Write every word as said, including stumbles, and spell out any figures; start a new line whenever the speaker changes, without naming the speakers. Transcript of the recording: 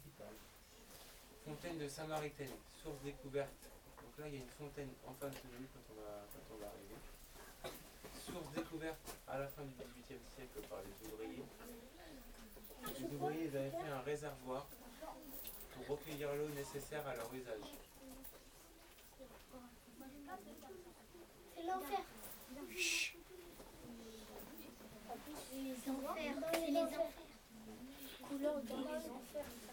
principale. Fontaine de Samaritaine, source découverte. Donc là, il y a une fontaine en face de nous quand on va, quand on va arriver. Source découverte à la fin du dix-huitième siècle par les ouvriers. Les ouvriers avaient fait un réservoir pour recueillir l'eau nécessaire à leur usage.
C'est l'enfer. Les enfers. C'est les enfers. Couleur dans les enfers.